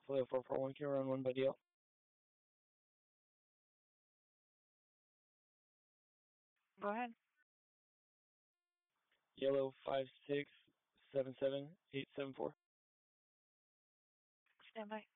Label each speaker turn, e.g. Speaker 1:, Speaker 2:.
Speaker 1: Flight 441, can you run 1 by DL?
Speaker 2: Go ahead.
Speaker 1: Yellow 5677874.
Speaker 2: Stand by.